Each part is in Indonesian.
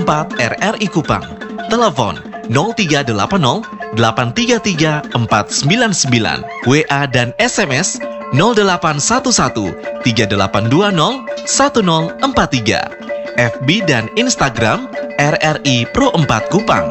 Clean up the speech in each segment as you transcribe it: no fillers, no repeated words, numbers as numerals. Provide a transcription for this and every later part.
4 RRI Kupang. Telepon 0380 833 499, WA dan SMS 0811 3820 1043, FB dan Instagram RRI Pro 4 Kupang.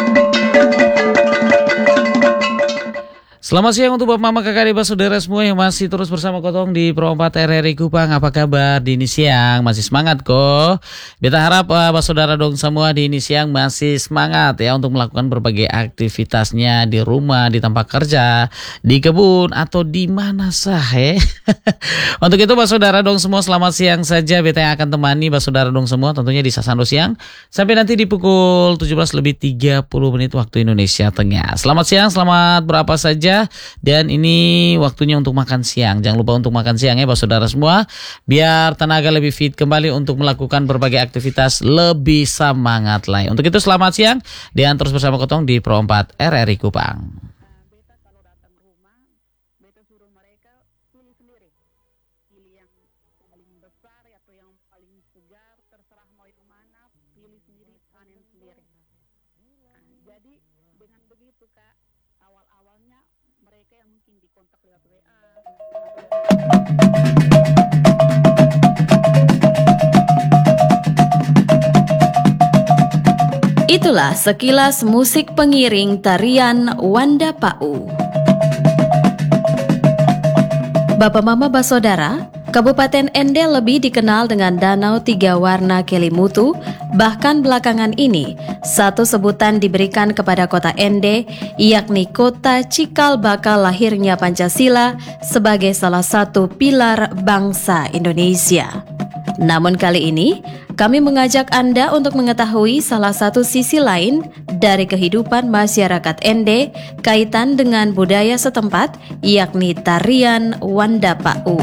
Selamat siang untuk Bapak Mama Kakak Adik Saudara semua yang masih terus bersama Kotong di Pro 4 RRI Kupang. Apa kabar di ini siang? Masih semangat kok. Kita harap Bapak Saudara dong semua di ini siang masih semangat ya untuk melakukan berbagai aktivitasnya di rumah, di tempat kerja, di kebun atau di mana saja. Untuk itu Bapak Saudara dong semua selamat siang saja. Beta yang akan temani Bapak Saudara dong semua tentunya di Sasando siang sampai nanti di pukul 17:30 waktu Indonesia Tengah. Selamat siang, selamat berapa saja. Dan ini waktunya untuk makan siang. Jangan lupa untuk makan siang ya Bapak Saudara semua, biar tenaga lebih fit kembali untuk melakukan berbagai aktivitas lebih semangat lagi. Untuk itu selamat siang dan terus bersama Kotong di Pro 4 RRI Kupang. Beta kalau datang rumah, beta suruh mereka pilih sendiri. Pilih yang paling besar atau yang paling segar, terserah mau yang mana, pilih sendiri, panen sendiri. Nah, jadi dengan begitu Kak, awal-awalnya mereka yang mungkin dikontak lewat WA. Itulah sekilas musik pengiring tarian Wanda Pau. Bapak Mama Basodara, Kabupaten Ende lebih dikenal dengan Danau Tiga Warna Kelimutu. Bahkan belakangan ini, satu sebutan diberikan kepada kota Ende, yakni kota cikal bakal lahirnya Pancasila sebagai salah satu pilar bangsa Indonesia. Namun kali ini, kami mengajak Anda untuk mengetahui salah satu sisi lain dari kehidupan masyarakat Ende kaitan dengan budaya setempat, yakni tarian Wanda Pau.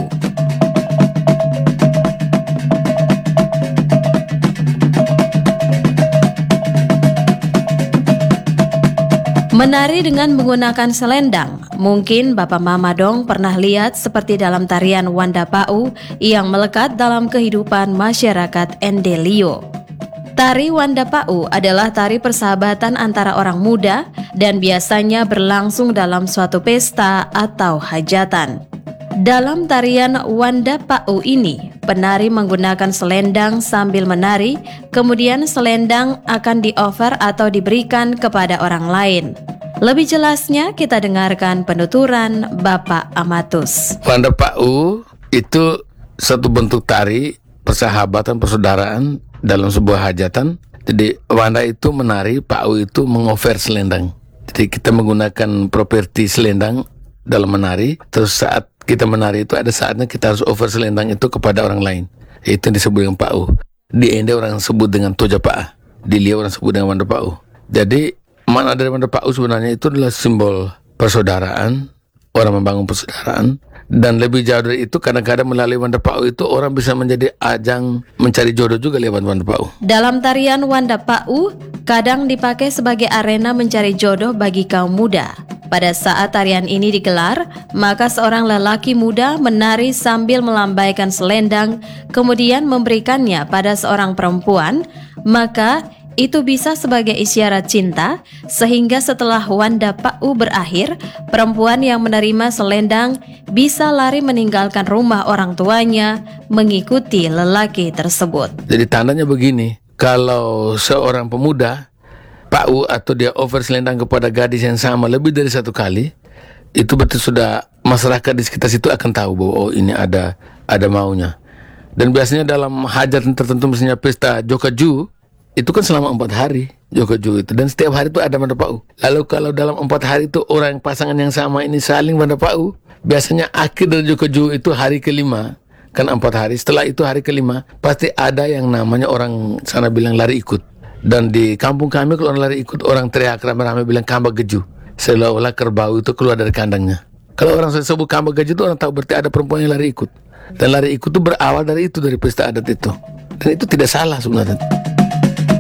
Menari dengan menggunakan selendang. Mungkin Bapak Mama dong pernah lihat seperti dalam tarian Wanda Pau yang melekat dalam kehidupan masyarakat Endelio. Tari Wanda Pau adalah tari persahabatan antara orang muda dan biasanya berlangsung dalam suatu pesta atau hajatan. Dalam tarian Wanda Pau ini, penari menggunakan selendang sambil menari, kemudian selendang akan di-offer atau diberikan kepada orang lain. Lebih jelasnya kita dengarkan penuturan Bapak Amatus. Wanda Pau itu satu bentuk tari persahabatan, persaudaraan dalam sebuah hajatan. Jadi Wanda itu menari, Pau itu mengofer selendang. Jadi kita menggunakan properti selendang dalam menari. Terus saat kita menari itu ada saatnya kita harus offer selendang itu kepada orang lain. Itu disebut dengan Pau. Di Ende orang sebut dengan Toja Pa'a. Di Lia orang sebut dengan Wanda Pau. Jadi makna dari Wanda Pau sebenarnya itu adalah simbol persaudaraan, orang membangun persaudaraan. Dan lebih jauh dari itu, kadang-kadang melalui Wanda Pau itu orang bisa menjadi ajang mencari jodoh juga lewat Wanda Pau. Dalam tarian Wanda Pau, kadang dipakai sebagai arena mencari jodoh bagi kaum muda. Pada saat tarian ini digelar, maka seorang lelaki muda menari sambil melambaikan selendang, kemudian memberikannya pada seorang perempuan, maka itu bisa sebagai isyarat cinta, sehingga setelah Wanda Pau berakhir, perempuan yang menerima selendang bisa lari meninggalkan rumah orang tuanya mengikuti lelaki tersebut. Jadi tandanya begini, kalau seorang pemuda Pau atau dia over selendang kepada gadis yang sama lebih dari satu kali, itu berarti sudah masyarakat di sekitar situ akan tahu bahwa oh ini ada maunya. Dan biasanya dalam hajatan tertentu, misalnya pesta Jokaju, itu kan selama 4 hari Jokaju itu, dan setiap hari itu ada Wanda Pau. Lalu kalau dalam 4 hari itu orang pasangan yang sama ini saling Wanda Pau, biasanya akhir dari Jokaju itu hari kelima, kan 4 hari. Setelah itu hari kelima pasti ada yang namanya orang sana bilang lari ikut. Dan di kampung kami kalau orang lari ikut, orang teriak ramai-ramai bilang kamba geju, seolah-olah kerbau itu keluar dari kandangnya. Kalau orang sebut kamba geju itu orang tahu berarti ada perempuan yang lari ikut. Dan lari ikut itu berawal dari itu, dari pesta adat itu. Dan itu tidak salah sebenarnya.